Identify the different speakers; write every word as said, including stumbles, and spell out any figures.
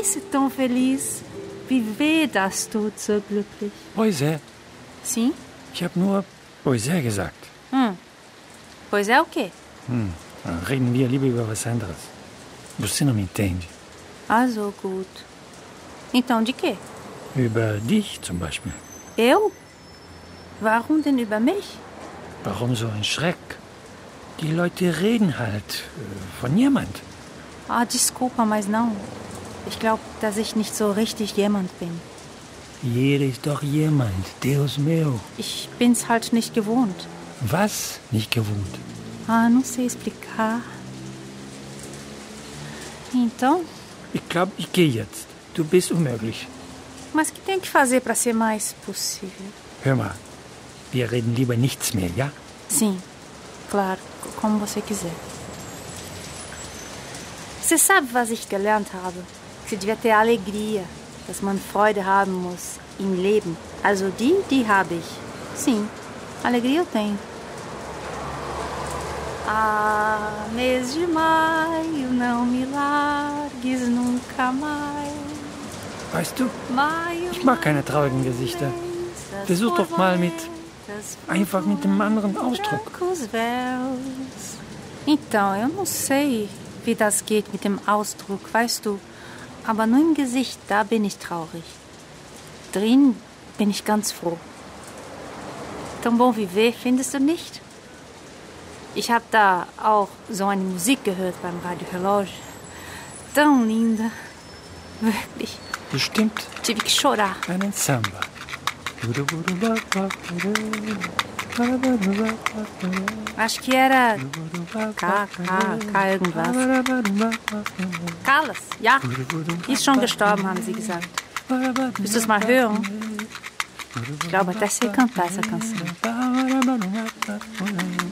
Speaker 1: disse tão feliz. Viver, das tut so glücklich.
Speaker 2: Pois é.
Speaker 1: Sim?
Speaker 2: Ich habe nur pois é gesagt.
Speaker 1: Hum. Pois é o quê?
Speaker 2: Hm. Dann reden wir lieber über was anderes. Você não me entende.
Speaker 1: Also gut. Então, de quê?
Speaker 2: Über dich zum Beispiel.
Speaker 1: Eu? Warum denn über mich?
Speaker 2: Warum so ein Schreck? Die Leute reden halt äh, von jemand.
Speaker 1: Ah, desculpa, mas não. Ich glaube, dass ich nicht so richtig jemand bin.
Speaker 2: Jeder ist doch jemand, Deus meu.
Speaker 1: Ich bin's halt nicht gewohnt.
Speaker 2: Was nicht gewohnt?
Speaker 1: Ah, não sei explicar. Então?
Speaker 2: Ich glaube, ich gehe jetzt. Du bist unmöglich.
Speaker 1: Mas que tem que fazer para ser mais possível?
Speaker 2: Hör mal, wir reden lieber nichts mehr, ja?
Speaker 1: Sim, claro, como você quiser. Você sabe, was ich gelernt habe? Que devia ter alegria, dass man Freude haben muss im Leben. Also die, die habe ich. Sim, alegria eu tenho. Ah, mês de maio, não me largues nunca mais.
Speaker 2: Weißt du,
Speaker 1: Maio,
Speaker 2: ich mag keine traurigen Gesichter. Versuch doch mal mit, einfach mit einem anderen Ausdruck.
Speaker 1: Então, eu não sei, wie das geht mit dem Ausdruck, weißt du. Aber nur im Gesicht, da bin ich traurig. Drin bin ich ganz froh. Tão bom viver, findest du nicht? Ich habe da auch so eine Musik gehört beim Radio Relógio. Tão linda. Wirklich.
Speaker 2: Bestimmt
Speaker 1: Tive que chorar.
Speaker 2: einen Samba.
Speaker 1: Acho que era K, K, K irgendwas. Carlos, ja. Die ist schon gestorben, haben sie gesagt. Willst du es mal hören? Ich glaube, até sei cantar essa canção.